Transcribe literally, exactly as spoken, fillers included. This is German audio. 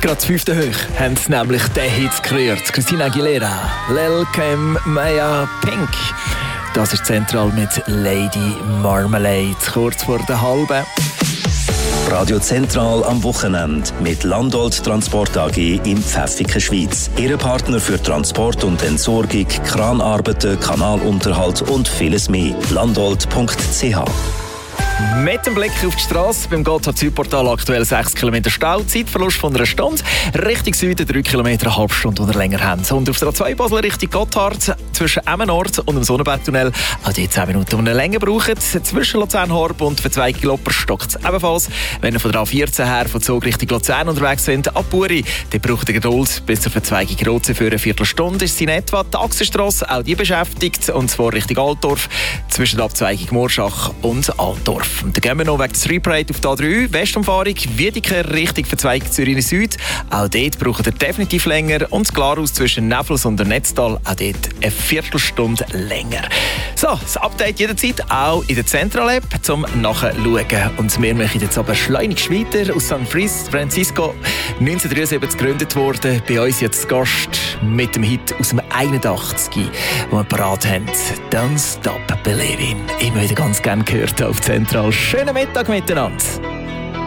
gerade fünfte hoch, haben sie nämlich den Hit kreiert. Christina Aguilera, Lil Kim, Maya Pink. Das ist zentral mit Lady Marmalade, kurz vor der halben. Radio Zentral am Wochenende mit Landolt Transport A G in Pfäffiken, Schweiz. Ihr Partner für Transport und Entsorgung, Kranarbeiten, Kanalunterhalt und vieles mehr. landolt punkt c h. Mit dem Blick auf die Strasse beim Gotthard-Südportal aktuell sechs Kilometer Stau, Zeitverlust von einer Stunde, Richtung Süden drei Kilometer, eine halbe Stunde, die ihr länger habt. Und auf der A zwei Basel Richtung Gotthard zwischen Emmenort und dem Sonnenbergtunnel, auch die zehn Minuten, die ihr länger braucht. Zwischen Luzern-Horb und Verzweigung Lopper stockt es ebenfalls. Wenn ihr von der A vierzehn her von Zug Richtung Luzern unterwegs sind, ab Buri, dann braucht ihr Geduld bis zur Verzweigung Rotsee für eine Viertelstunde. Ist sie in etwa die Achsenstrasse, auch die beschäftigt, und zwar Richtung Altdorf, zwischen der Abzweigung Morschach und Altdorf. Und dann gehen wir noch wegen des Reparade auf die A drei, Westumfahrung, Wiedeker Richtung Verzweigung Zürich Süd. Auch dort braucht ihr definitiv länger. Und Glarus zwischen Nevels und der Netztal, auch dort eine Viertelstunde länger. So, das Update jederzeit auch in der Zentral-App zum Nachschauen. Und wir machen jetzt aber schleunigst weiter aus San Francisco. neunzehnhundertdreiundsiebzig gegründet worden, bei uns jetzt Gast mit dem Hit aus dem einundachtzig, den wir parat haben. Don't Stop Believing. Immer wieder ganz gerne gehört auf Zentral. Schönen Mittag miteinander.